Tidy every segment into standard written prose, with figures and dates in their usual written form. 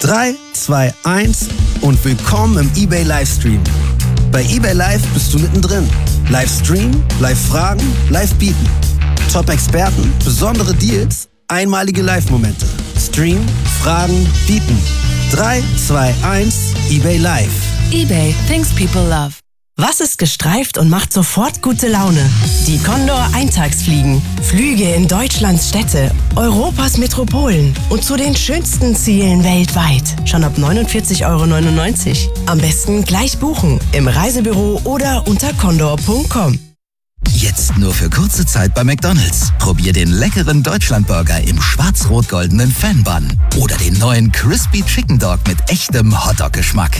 3, 2, 1 und willkommen im eBay Livestream. Bei eBay Live bist du mittendrin. Livestream, Live-Fragen, Live-Bieten. Top-Experten, besondere Deals, einmalige Live-Momente. Stream, Fragen, Bieten. 3, 2, 1, eBay Live. eBay, things people love. Was ist gestreift und macht sofort gute Laune? Die Condor Eintagsfliegen. Flüge in Deutschlands Städte, Europas Metropolen und zu den schönsten Zielen weltweit. Schon ab 49,99 €. Am besten gleich buchen im Reisebüro oder unter condor.com. Jetzt nur für kurze Zeit bei McDonald's. Probier den leckeren Deutschlandburger im schwarz-rot-goldenen Fan-Bun oder den neuen Crispy Chicken Dog mit echtem Hotdog-Geschmack.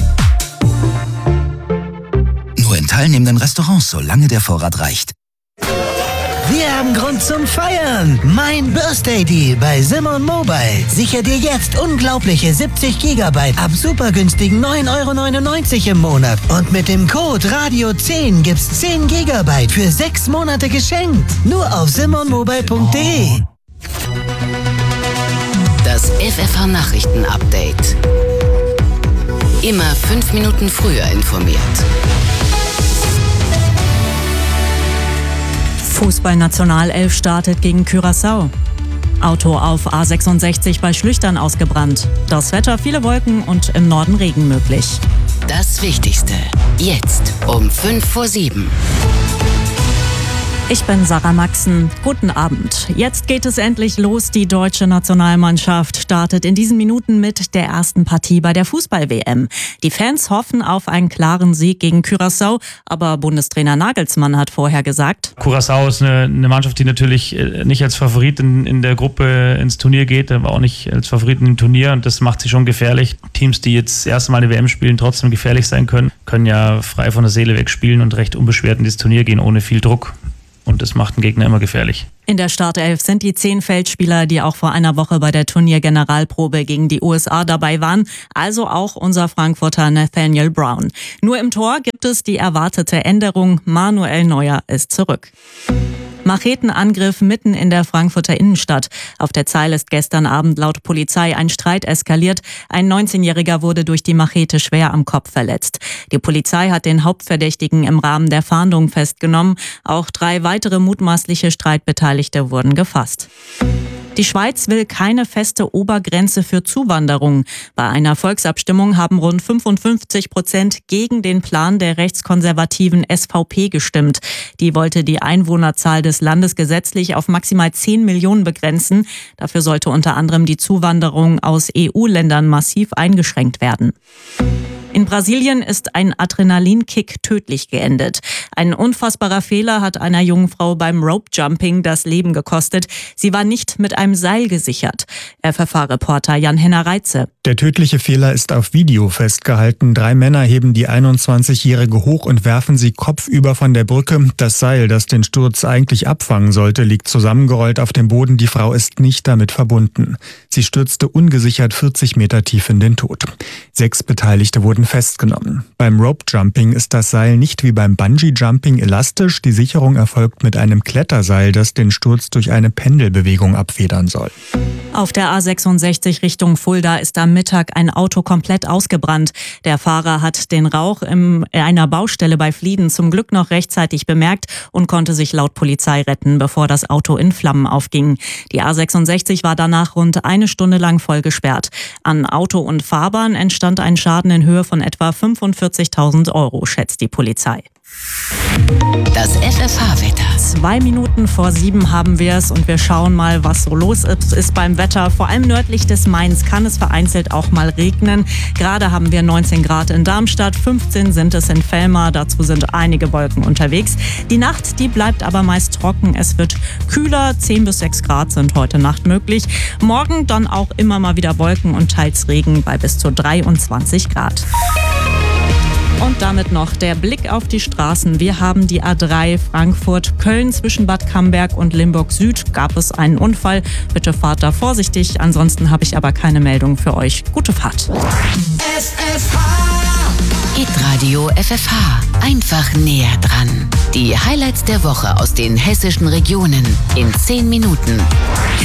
Nur in teilnehmenden Restaurants, solange der Vorrat reicht. Wir haben Grund zum Feiern. Mein Birthday Deal bei Simon Mobile. Sicher dir jetzt unglaubliche 70 GB ab super günstigen 9,99 € im Monat. Und mit dem Code Radio10 gibt's 10 GB für 6 Monate geschenkt. Nur auf simonmobile.de. Das FFH Nachrichten Update. Immer 5 Minuten früher informiert. Fußballnationalelf startet gegen Curaçao. Auto auf A66 bei Schlüchtern ausgebrannt. Das Wetter, viele Wolken und im Norden Regen möglich. Das Wichtigste. Jetzt um 6:55. Ich bin Sarah Maxen. Guten Abend. Jetzt geht es endlich los. Die deutsche Nationalmannschaft startet in diesen Minuten mit der ersten Partie bei der Fußball-WM. Die Fans hoffen auf einen klaren Sieg gegen Curaçao, aber Bundestrainer Nagelsmann hat vorher gesagt: Curaçao ist eine Mannschaft, die natürlich nicht als Favorit in der Gruppe ins Turnier geht, aber auch nicht als Favoriten im Turnier, und das macht sie schon gefährlich. Teams, die jetzt das erste Mal eine WM spielen, trotzdem gefährlich sein können ja frei von der Seele weg spielen und recht unbeschwert in das Turnier gehen, ohne viel Druck. Und das macht den Gegner immer gefährlich. In der Startelf sind die 10 Feldspieler, die auch vor einer Woche bei der Turniergeneralprobe gegen die USA dabei waren, also auch unser Frankfurter Nathaniel Brown. Nur im Tor gibt es die erwartete Änderung: Manuel Neuer ist zurück. Machetenangriff mitten in der Frankfurter Innenstadt. Auf der Zeil ist gestern Abend laut Polizei ein Streit eskaliert. Ein 19-Jähriger wurde durch die Machete schwer am Kopf verletzt. Die Polizei hat den Hauptverdächtigen im Rahmen der Fahndung festgenommen. Auch 3 weitere mutmaßliche Streitbeteiligte wurden gefasst. Die Schweiz will keine feste Obergrenze für Zuwanderung. Bei einer Volksabstimmung haben rund 55% gegen den Plan der rechtskonservativen SVP gestimmt. Die wollte die Einwohnerzahl des Landes gesetzlich auf maximal 10 Millionen begrenzen. Dafür sollte unter anderem die Zuwanderung aus EU-Ländern massiv eingeschränkt werden. In Brasilien ist ein Adrenalinkick tödlich geendet. Ein unfassbarer Fehler hat einer jungen Frau beim Rope-Jumping das Leben gekostet. Sie war nicht mit einem Seil gesichert. FFH-Reporter Jan-Henner Reitze. Der tödliche Fehler ist auf Video festgehalten. 3 Männer heben die 21-Jährige hoch und werfen sie kopfüber von der Brücke. Das Seil, das den Sturz eigentlich abfangen sollte, liegt zusammengerollt auf dem Boden. Die Frau ist nicht damit verbunden. Sie stürzte ungesichert 40 Meter tief in den Tod. 6 Beteiligte wurden festgenommen. Beim Rope-Jumping ist das Seil nicht wie beim Bungee-Jumping elastisch. Die Sicherung erfolgt mit einem Kletterseil, das den Sturz durch eine Pendelbewegung abfedern soll. Auf der A66 Richtung Fulda ist am Mittag ein Auto komplett ausgebrannt. Der Fahrer hat den Rauch in einer Baustelle bei Flieden zum Glück noch rechtzeitig bemerkt und konnte sich laut Polizei retten, bevor das Auto in Flammen aufging. Die A66 war danach rund 1 Stunde lang voll gesperrt. An Auto und Fahrbahn entstand ein Schaden in Höhe von etwa 45.000 €, schätzt die Polizei. Das FFH-Wetter. 6:02 haben wir es und wir schauen mal, was so los ist beim Wetter. Vor allem nördlich des Mains kann es vereinzelt auch mal regnen. Gerade haben wir 19 Grad in Darmstadt, 15 sind es in Velmar. Dazu sind einige Wolken unterwegs. Die Nacht, die bleibt aber meist trocken. Es wird kühler, 10 bis 6 Grad sind heute Nacht möglich. Morgen dann auch immer mal wieder Wolken und teils Regen bei bis zu 23 Grad. Und damit noch der Blick auf die Straßen. Wir haben die A3 Frankfurt-Köln zwischen Bad Camberg und Limburg Süd. Gab es einen Unfall. Bitte fahrt da vorsichtig. Ansonsten habe ich aber keine Meldung für euch. Gute Fahrt. Hitradio FFH. Einfach näher dran. Die Highlights der Woche aus den hessischen Regionen in 10 Minuten.